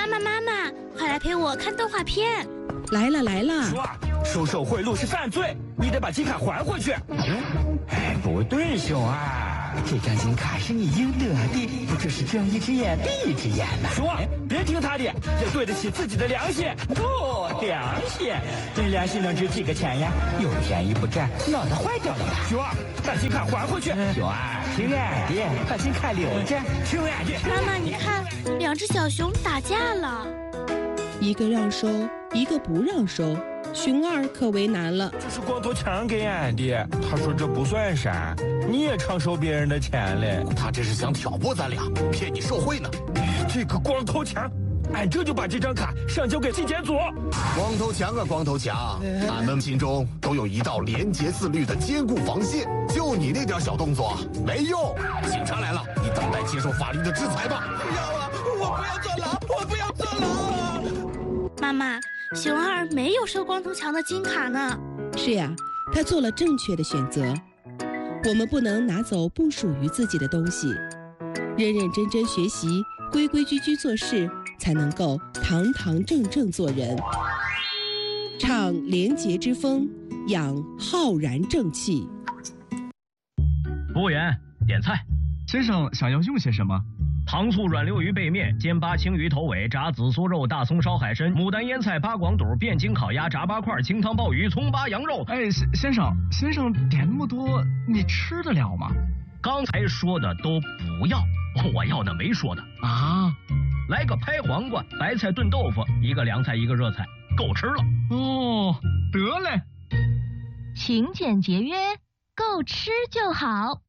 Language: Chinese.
妈，快来陪我看动画片。 来了！ 说啊，收受贿赂是犯罪，你得把金卡还回去。哎，不对，熊二，这张金卡是你应得的，不就是睁一只眼闭一只眼吗？熊二，别听他的，要对得起自己的良心。哦，良心，这良心能值几个钱呀？有便宜不占，脑子坏掉了吧？熊二，把金卡还回去。熊二，听俺的，把金卡留着。听俺的。 妈妈，你看，2只小熊打架了。 一个让收，一个不让收，熊二可为难了。 这是光头强给俺的，他说这不算啥，你也常收别人的钱嘞。 他这是想挑拨咱俩，骗你受贿呢。 这个光头强，俺这就把这张卡上交给纪检组。 光头强啊，光头强，俺们心中都有一道廉洁自律的坚固防线，就你那点小动作没用。警察来了，你等待接受法律的制裁吧。 不要啊！我不要坐牢！我不要坐牢！ 妈妈，熊二没有收光头强的金卡呢。 是呀，他做了正确的选择。我们不能拿走不属于自己的东西，认认真真学习，规规矩矩做事，才能够堂堂正正做人。唱廉洁之风，养浩然正气。 服务员，点菜。 先生想要用些什么？ 糖醋软溜鱼背面、煎巴青鱼头尾、炸紫苏肉、大葱烧海参、牡丹腌菜、八广肚、汴京烤鸭、炸八块、清汤鲍鱼、葱巴羊肉。 哎，先生点那么多，你吃得了吗？ 刚才说的都不要，我要的没说的啊。 来个拍黄瓜，白菜炖豆腐，一个凉菜，一个热菜，够吃了。 哦，得嘞。 勤俭节约，够吃就好。